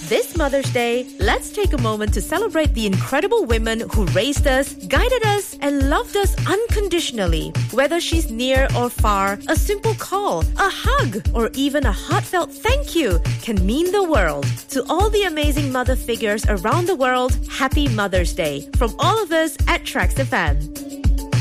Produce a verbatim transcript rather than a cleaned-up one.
This Mother's Day, let's take a moment to celebrate the incredible women who raised us, guided us, and loved us unconditionally. Whether she's near or far, a simple call, a hug, or even a heartfelt thank you can mean the world. To all the amazing mother figures around the world, happy Mother's Day from all of us at Trax F M.